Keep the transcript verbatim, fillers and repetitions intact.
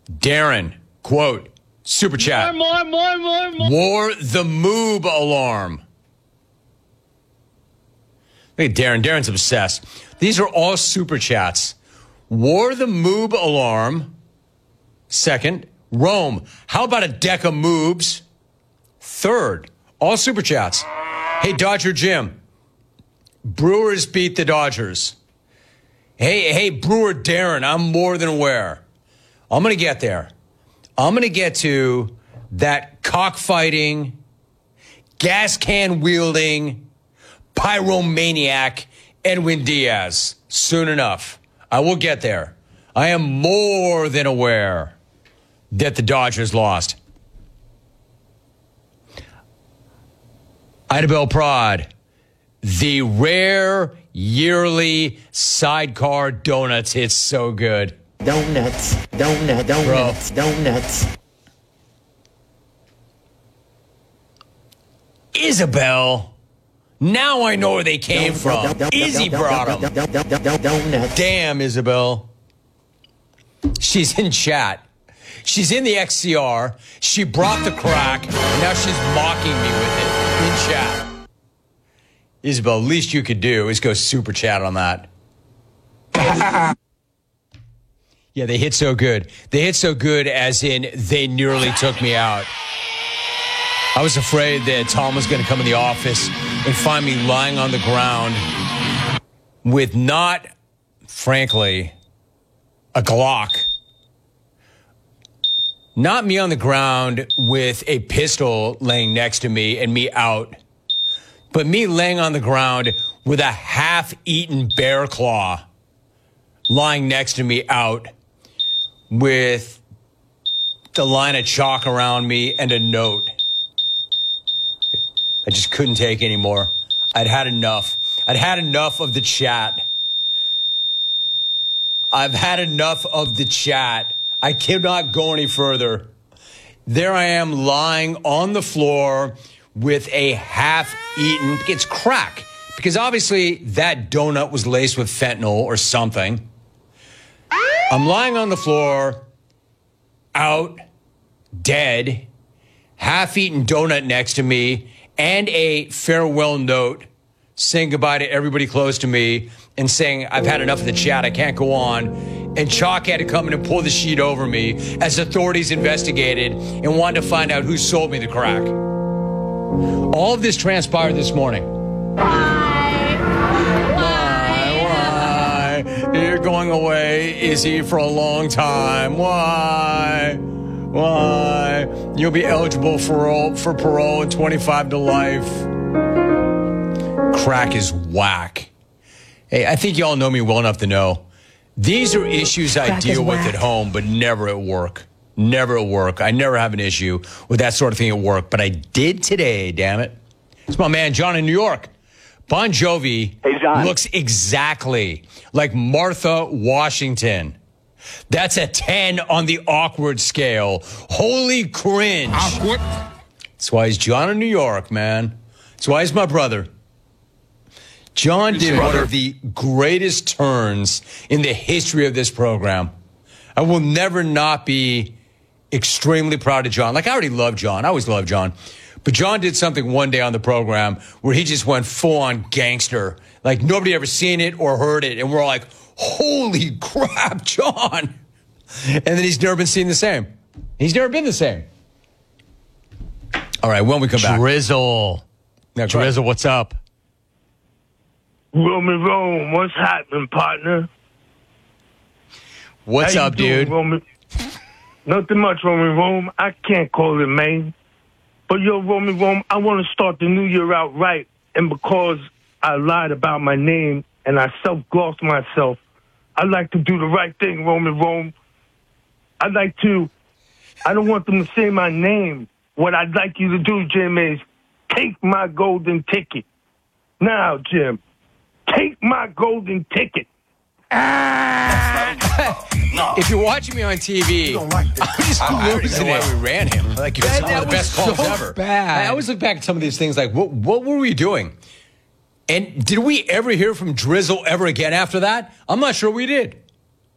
Darren, quote, super chat. More, more, more, more. Wore the moob alarm. Look at Darren. Darren's obsessed. These are all super chats. Wore the moob alarm. Second, Rome. How about a deck of moobs? Third, all super chats. Hey, Dodger Jim. Brewers beat the Dodgers. Hey, hey, Brewer Darren, I'm more than aware. I'm going to get there. I'm going to get to that cockfighting, gas can wielding, pyromaniac Edwin Diaz soon enough. I will get there. I am more than aware that the Dodgers lost. Idabel Prod, the rare yearly sidecar donuts. It's so good. Donuts, donut, donuts, Bro. donuts. Isabel, now I know where they came from. Izzy brought them. Donuts. Damn, Isabel. She's in chat. She's in the X C R. She brought the crack, and now she's mocking me with it in chat. Isabel, least you could do is go super chat on that. Yeah, they hit so good. They hit so good as in they nearly took me out. I was afraid that Tom was going to come in the office and find me lying on the ground with not, frankly, a Glock. Not me on the ground with a pistol laying next to me and me out, but me laying on the ground with a half-eaten bear claw lying next to me out with the line of chalk around me and a note. I just couldn't take anymore. I'd had enough. I'd had enough of the chat. I've had enough of the chat. I cannot go any further. There I am lying on the floor with a half-eaten, it's crack, because obviously that donut was laced with fentanyl or something. I'm lying on the floor, out, dead, half-eaten donut next to me, and a farewell note saying goodbye to everybody close to me and saying, I've had enough of the chat, I can't go on. And Chalk had to come in and pull the sheet over me as authorities investigated and wanted to find out who sold me the crack. All of this transpired this morning. Why? Why? Why? You're going away, Izzy, for a long time. Why? Why? You'll be eligible for parole, for parole at twenty-five to life. Crack is whack. Hey, I think y'all know me well enough to know these are issues I Crack deal is with whack. at home, but never at work. Never at work. I never have an issue with that sort of thing at work, but I did today, damn it. It's my man, John in New York. Bon Jovi Hey, John. looks exactly like Martha Washington. That's a ten on the awkward scale. Holy cringe. Awkward. That's why he's John in New York, man. That's why he's my brother. John did one of the greatest turns in the history of this program. I will never not be extremely proud of John. Like, I already love John. I always love John. But John did something one day on the program where he just went full-on gangster. Like, nobody ever seen it or heard it. And we're all like, holy crap, John. And then he's never been seen the same. He's never been the same. All right, when we come back. Drizzle. Now, Drizzle, what's up? Roman Rome, what's happening, partner? What's How you up, doing, dude? Roman? Nothing much, Roman Rome. I can't call it, man. But yo, Roman Rome, I want to start the new year out right. And because I lied about my name and I self-glossed myself, I'd like to do the right thing, Roman Rome. I'd like to, I don't want them to say my name. What I'd like you to do, Jim, is take my golden ticket. Now, Jim, take my golden ticket. If you're watching me on T V, I'm just losing it. Why we ran him? Like, it's one of the best calls ever. bad. I always look back at some of these things like, what, what were we doing? And did we ever hear from Drizzle ever again after that? I'm not sure we did.